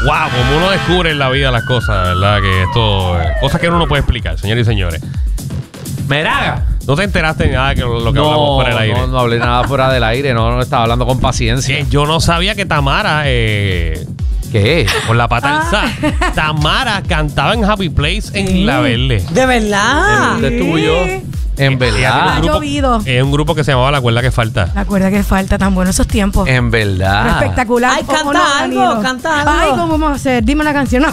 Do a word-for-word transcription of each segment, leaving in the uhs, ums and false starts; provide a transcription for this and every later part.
Wow, como uno descubre en la vida las cosas, ¿verdad? Que esto, eh, cosas que uno no puede explicar, señores y señores. Meraga. ¿No te enteraste de nada que lo que no, hablamos fuera del aire? No, no hablé nada fuera del aire, no, no estaba hablando con paciencia. Sí, yo no sabía que Tamara, eh, ¿Qué? con la pata alzada, Tamara cantaba en Happy Place en Isla Verde. ¿De verdad? ¿De tuyo? En Ella tiene verdad. un Ha grupo- llovido. Es un grupo que se llamaba La Cuerda que Falta. La cuerda que falta, tan buenos esos tiempos. En Pero verdad. espectacular. Ay, ¿O- o canta no, algo, Danilo? canta algo. Ay, ¿cómo vamos a hacer? Dime una canción.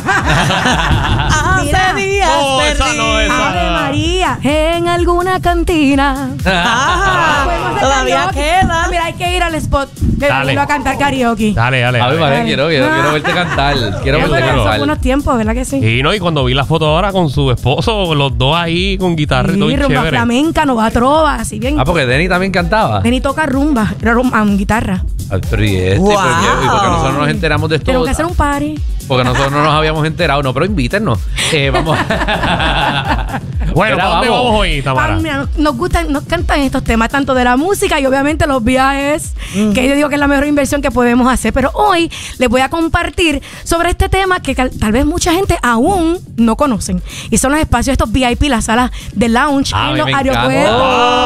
Hace Mira. días No, esa perdí. no, esa. Ave María, en alguna cantina. Ah, Podemos hacer todavía karaoke. queda. Ah, Mira, hay que ir al spot de Dale. Danilo a cantar karaoke. Dale, dale. A ver, dale. vale, quiero, quiero, quiero verte cantar. Quiero Qué verte bueno. Son cantar. buenos tiempos, ¿verdad que sí? Y no, y cuando vi la foto ahora con su esposo, los dos ahí con guitarra y todo Sí, bien rumba chévere. flamenca, nova trova, así bien. Ah, porque Denny también cantaba. Denny toca rumba, rumba, um, guitarra. Ay, pero ¿y este? Wow. ¿Por qué? ¿Y por qué nosotros nos enteramos de esto? Tenemos que hacer un party. Porque nosotros no nos habíamos enterado. No, pero invítennos. Eh, vamos. Bueno, Mira, ¿para dónde vamos hoy, Tamara? Ah, mira, nos, nos gustan, nos cantan estos temas, tanto de la música y obviamente los viajes, que yo digo que es la mejor inversión que podemos hacer. Pero hoy les voy a compartir sobre este tema que cal- tal vez mucha gente aún no conocen. Y son los espacios, estos V I P, las salas de lounge Ah, a en mí los me encanta. aeropuertos.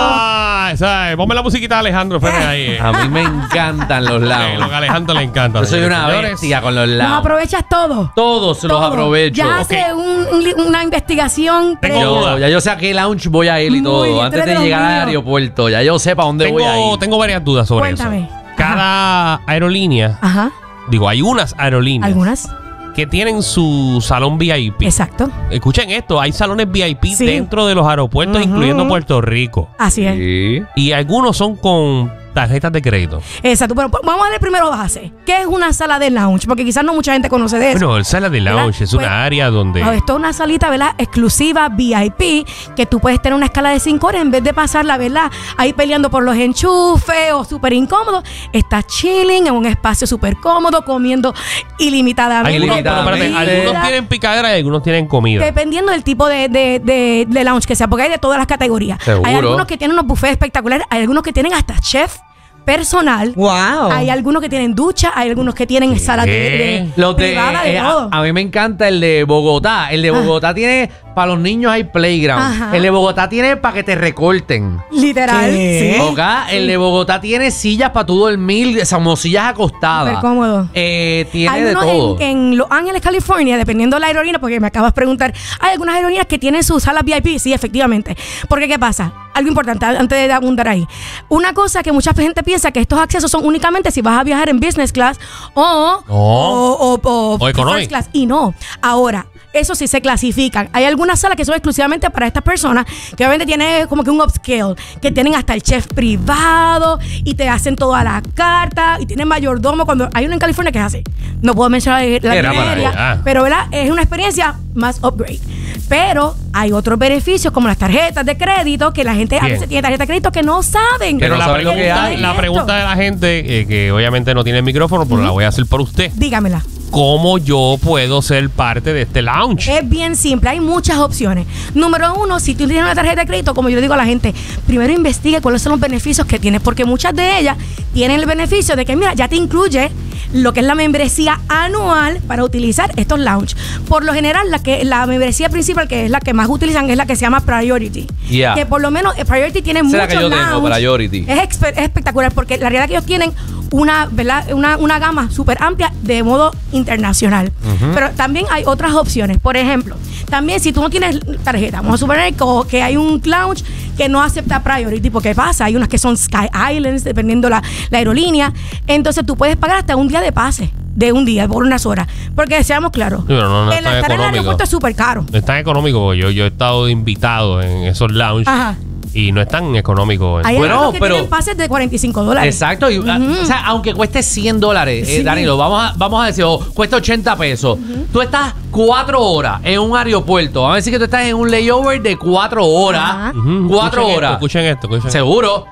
Ah, esa es. Ponme la musiquita de Alejandro Fernández ahí. eh. A mí me encantan los Eh, lo que a lados. Alejandro le encanta. Yo soy señores y una señores. bestia con los Los lados. aprovechas todo. Todos los Todo. aprovecho. Ya Ok. hace un- un li- una investigación. Tengo previa. duda. Yo, ya yo sé a qué lounge voy a ir y Muy todo. bien, tú Antes eres de de los llegar al míos. aeropuerto. Ya yo sé para dónde voy a Tengo, ir. tengo varias dudas sobre Cuéntame. eso. Cada aerolínea, Ajá. digo, hay unas aerolíneas Algunas. que tienen su salón V I P. Exacto. Escuchen esto, hay salones V I P Sí. dentro de los aeropuertos, Ujú. incluyendo Puerto Rico. Así es. Sí. Y algunos son con tarjetas de crédito. Exacto. Pero vamos a ver primero base. ¿Qué es una sala de lounge? Porque quizás no mucha gente conoce de eso. Bueno, el sala de lounge ¿Verdad? es Pues, una área donde... No, esto es una salita, ¿verdad? Exclusiva, V I P, que tú puedes tener una escala de cinco horas en vez de pasarla, ¿verdad? Ahí peleando por los enchufes o súper incómodo. Estás chilling en un espacio súper cómodo, comiendo ilimitadamente. Hay algunos, pero espérate, Ilimitadamente. algunos tienen picadera y algunos tienen comida. Dependiendo del tipo de, de, de, de lounge que sea, porque hay de todas las categorías. Seguro. Hay algunos que tienen unos buffets espectaculares, hay algunos que tienen hasta chef personal. Wow. Hay algunos que tienen ducha, hay algunos que tienen salas de, de Los de, privada, de eh, a, todo. a mí me encanta el de Bogotá. El de Bogotá tiene para los niños hay playground. Ajá. El de Bogotá tiene para que te recorten. Literal. ¿Qué? Sí. ¿Ok? El de Bogotá tiene sillas para tú dormir, como sillas acostadas. Súper cómodo. Eh, tiene Hay de unos todo. en, en Los Ángeles, California, dependiendo de la aerolínea, porque me acabas de preguntar, hay algunas aerolíneas que tienen sus salas V I P, sí, efectivamente. Porque, ¿qué pasa? Algo importante antes de abundar ahí. Una cosa que mucha gente piensa que estos accesos son únicamente si vas a viajar en business class o, No. o, o, o- O economic. first class. Y no. Ahora, eso sí se clasifican. Hay algunas salas que son exclusivamente para estas personas, que obviamente tienen como que un upscale, que tienen hasta el chef privado y te hacen toda la carta y tienen mayordomo. Cuando hay uno en California que es así. No puedo mencionar la Era línea para aérea, allá. pero ¿verdad? Es una experiencia más upgrade. Pero hay otros beneficios como las tarjetas de crédito, que la gente a Bien. veces tiene tarjetas de crédito que no saben. Pero no la saben lo que pregunta, hay. la pregunta de la gente, eh, que obviamente no tiene el micrófono, pero la voy a hacer por usted. Dígamela. ¿Cómo yo puedo ser parte de este lounge? Es bien simple, hay muchas opciones. Número uno, si tú tienes una tarjeta de crédito, como yo le digo a la gente, primero investigue cuáles son los beneficios que tienes, porque muchas de ellas tienen el beneficio de que, mira, ya te incluye lo que es la membresía anual para utilizar estos lounge. Por lo general, la que la membresía principal, que es la que más utilizan, es la que se llama Priority. Yeah. Que por lo menos eh, Priority tiene Esa es la muchos que yo tengo, lounge. Priority. Es, expe- es espectacular, porque la realidad es que ellos tienen una, ¿verdad? una, una gama súper amplia de modo internacional. Pero también hay otras opciones. Por ejemplo, también si tú no tienes tarjeta, vamos a suponer que, que hay un lounge que no acepta Priority, porque ¿qué pasa? Hay unas que son Sky Islands, dependiendo la, la aerolínea. Entonces tú puedes pagar hasta un día de pase, de un día, por unas horas. Porque seamos claros, Sí, pero no, no es el tan estar en el económico. aeropuerto es súper caro. No es tan económico, porque yo, yo he estado invitado en esos lounges Ajá. y no es tan económico. Hay Bueno, algunos que pero- tienen pases de cuarenta y cinco dólares. Exacto. y, ah, o sea, aunque cueste cien dólares, eh, Sí. Danilo, vamos a, vamos a decir, oh, cuesta ochenta pesos. Tú estás cuatro horas en un aeropuerto. Vamos a decir que tú estás en un layover de cuatro horas. Ajá. Ujú, Cuatro escuchen horas. Esto, escuchen esto, escuchen esto. Seguro.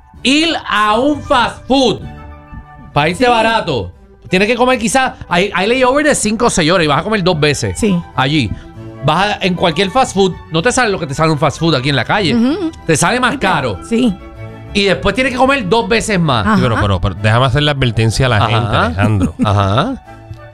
Ir a un fast food para irte barato. Tienes que comer quizás. Hay, hay layover de cinco o seis horas y vas a comer dos veces. Sí. Allí. Vas a- en cualquier fast food. No te sale lo que te sale un fast food aquí en la calle. Ujú. Te sale más caro. Sí. Y después tienes que comer dos veces más. Ajá. Sí, pero, pero, pero déjame hacer la advertencia a la Ajá. gente, Alejandro. Ajá.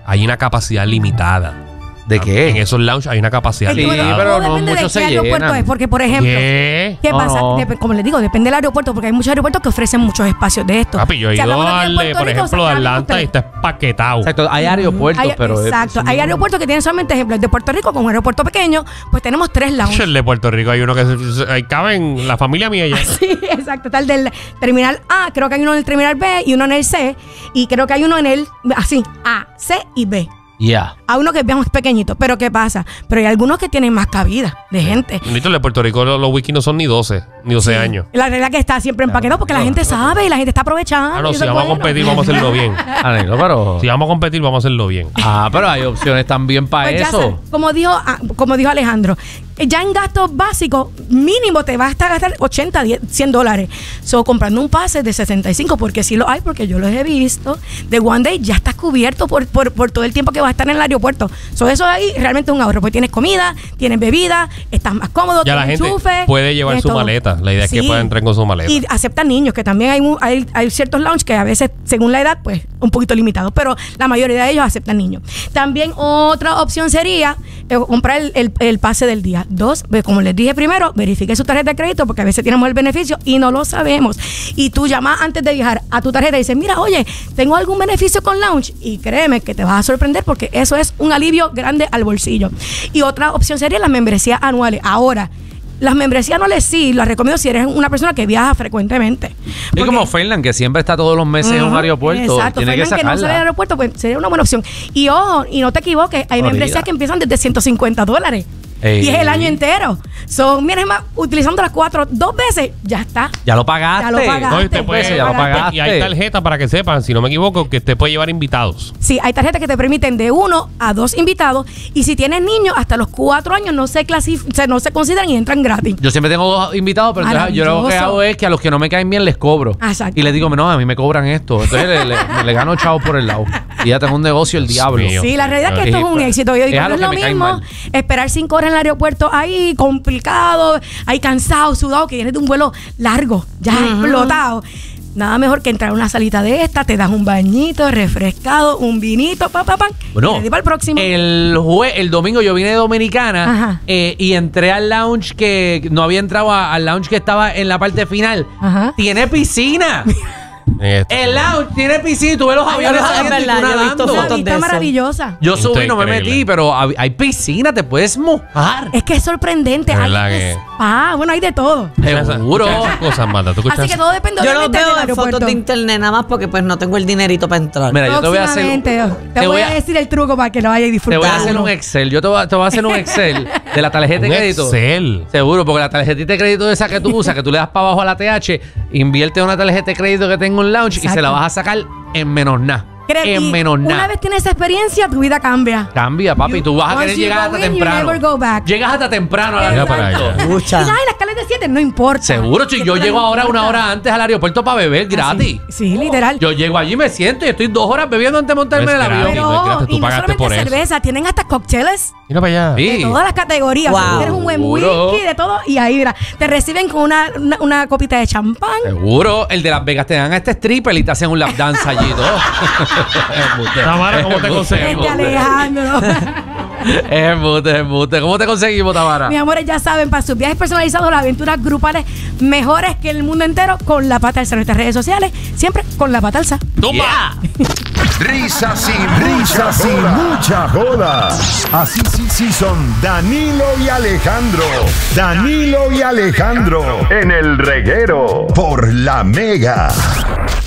hay una capacidad limitada. ¿De qué? En esos lounge hay una capacidad Sí, limitada. pero todo no depende muchos de se qué aeropuerto llenan. es. Porque, por ejemplo, ¿Qué? ¿qué No, pasa? no. Dep- como les digo, depende del aeropuerto, porque hay muchos aeropuertos que ofrecen muchos espacios de esto. Papi, yo he Si ido hablamos de aquí en al, Puerto por Rico, ejemplo, de sacan Atlanta y ustedes. está empaquetado. Exacto, hay aeropuertos, Hay- pero... exacto. es- Hay aeropuertos que tienen solamente ejemplos de Puerto Rico, como un aeropuerto pequeño, pues tenemos tres lounges. El de Puerto Rico hay uno que se- se- ahí caben la familia mía ya. Sí, exacto. Está el del terminal A, creo que hay uno en el terminal B y uno en el C. Y creo que hay uno en el, así, A, C y B. Ya. Hay uno que es más pequeñito. Pero ¿qué pasa? Pero hay algunos que tienen más cabida de gente. Listo, el de Puerto Rico los, los wikis no son ni doce, ni doce años. La realidad que está siempre empaquetado porque la gente sabe y la gente está aprovechando. Ah, no, y si eso es vamos a bueno. competir, vamos a hacerlo bien. Danilo, pero... Si vamos a competir, vamos a hacerlo bien. Ah, pero hay opciones también para Pues ya eso. sabes, como dijo, ah, como dijo Alejandro, eh, ya en gastos básicos mínimo te vas a gastar ochenta, diez, cien dólares. So, comprando un pase de sesenta y cinco, porque sí lo hay, porque yo los he visto, de One Day ya estás cubierto por, por, por todo el tiempo que vas a estar en el aeropuerto. So, eso ahí realmente es un ahorro, porque tienes comida, tienes bebida, estás más cómodo, Ya la tienes gente enchufe, puede llevar tienes su todo. maleta. La idea es que Sí. pueda entrar con su maleta. Y aceptan niños, que también hay, mu- hay, hay ciertos lounge que a veces, según la edad, pues un poquito limitados, pero la mayoría de ellos aceptan niños. También otra opción sería eh, comprar el, el- el pase del día. Dos, ve- como les dije primero, verifique su tarjeta de crédito, porque a veces tenemos el beneficio y no lo sabemos. Y tú llamas antes de viajar a tu tarjeta y dices, mira, oye, ¿tengo algún beneficio con lounge? Y créeme que te vas a sorprender, porque eso es un alivio grande al bolsillo. Y otra opción sería las membresías anuales. Ahora, las membresías anuales sí, las recomiendo si eres una persona que viaja frecuentemente. Es Porque- como Fernan, que siempre está todos los meses en un Ujú, aeropuerto. Exacto, Tiene que Fernan, que no sale del sacarla. aeropuerto, pues sería una buena opción. Y ojo, y no te equivoques, hay Olvida. membresías que empiezan desde ciento cincuenta dólares. Ey. Y es el año entero. Son, mira, es más, utilizando las cuatro dos veces, ya está. Ya lo pagaste. Ya lo pagaste. No, y usted Dos puede- veces ya lo pagaste. pagaste. Y hay tarjeta para que sepan, si no me equivoco, que usted puede llevar invitados. Sí, hay tarjetas que te permiten de uno a dos invitados. Y si tienes niños, hasta los cuatro años no se clasif o sea, no se consideran y entran gratis. Yo siempre tengo dos invitados, pero entonces yo lo que Maravilloso. hago es que a los que no me caen bien les cobro. Exacto. Y les digo, no, a mí me cobran esto. Entonces le, le- me le gano chavo por el lado. Y ya tengo un negocio el diablo. mío. Sí, la realidad es que Sí, esto es un pues, éxito. Yo digo, es a no es los lo que me caen mismo mal. esperar cinco horas en el aeropuerto ahí, complicado, ahí cansado, sudado, que vienes de un vuelo largo, ya explotado. Nada mejor que entrar a una salita de esta, te das un bañito, refrescado, un vinito, pa, pa, pa. Bueno, ready para el próximo. El, jue- el domingo yo vine de Dominicana Ajá. eh, y entré al lounge que no había entrado a- al lounge que estaba en la parte final. Ajá. Tiene piscina. Este, El lounge tiene piscina y tú ves los aviones es saliendo y tú verdad, yo he visto nadando. Una fotos vista de eso. maravillosa. Yo Esto subí, es no me increíble. metí, pero hab- hay piscina, te puedes mojar. Es que es sorprendente. De Hay verdad que- spa, bueno, hay de todo. Seguro. Escucha esas cosas, Marta. ¿Tú escuchas Así que todo depende Yo los obviamente, veo del en aeropuerto. fotos de internet nada más porque pues no tengo el dinerito para entrar. Mira, yo te voy a hacer. Próximamente, Te, te voy voy a a- decir el truco para que lo vayas a Te disfrutar. voy a hacer un Excel. Yo te voy a, te voy a hacer un Excel de la tarjeta de Un crédito. Excel. Seguro, porque la tarjetita de crédito esa que tú usas, que tú le das para abajo a la T H, invierte en una tarjeta de crédito que tenga un lounge y Exacto. se la vas a sacar en menos nada. Cree- En y menos Una nada. vez tienes esa experiencia, tu vida cambia. Cambia, papi. You- Tú vas a once querer you llegar go hasta in, you temprano. never go back. Llegas hasta temprano al Venga para aeropuerto. allá. Y Mucha. sabes, las escalas de siete no importa. Seguro, si Que yo tú llego no ahora una importa. hora antes al aeropuerto para beber gratis. Sí, sí, literal. Yo llego allí, me siento y estoy dos horas bebiendo antes de montarme No en es el avión. gratis. Pero no es gratis, tú y no pagaste solamente por eso. cerveza, tienen hasta cócteles Mira para allá. Sí. de todas las categorías. Wow. Si tienes un buen Seguro. whisky, de todo, y ahí mira, te reciben con una, una, una copita de champán. Seguro, el de Las Vegas te dan a este stripper y te hacen un lap dance allí y todo. Es embuste. Tamara, ¿cómo te Es conseguimos? Este Alejandro. Es embuste, es embuste. ¿Cómo te conseguimos, Tamara? Mis amores, ya saben, para sus viajes personalizados, las aventuras grupales mejores que el mundo entero, con La Pata Alza. En nuestras redes sociales, siempre con La Pata Alza. ¡Toma! Risas sin risas sin mucha joda. Así sí sí son Danilo y Alejandro. Danilo y Alejandro en el reguero por La Mega.